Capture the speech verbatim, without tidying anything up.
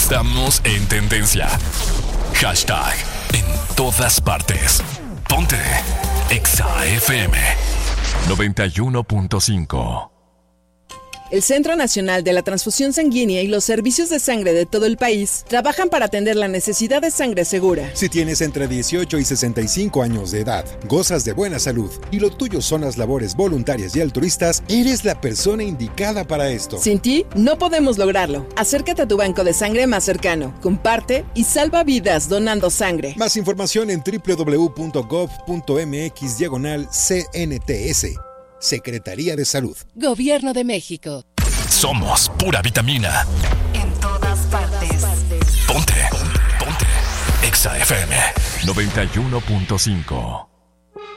Estamos en tendencia. Hashtag en todas partes. Ponte Exa F M noventa y uno punto cinco. El Centro Nacional de la Transfusión Sanguínea y los servicios de sangre de todo el país trabajan para atender la necesidad de sangre segura. Si tienes entre dieciocho y sesenta y cinco años de edad, gozas de buena salud y lo tuyo son las labores voluntarias y altruistas, eres la persona indicada para esto. Sin ti, no podemos lograrlo. Acércate a tu banco de sangre más cercano, comparte y salva vidas donando sangre. Más información en doble u doble u doble u punto gov punto m x diagonal C N T S. Secretaría de Salud. Gobierno de México. Somos pura vitamina. En todas partes. Ponte, ponte. Exa F M noventa y uno punto cinco.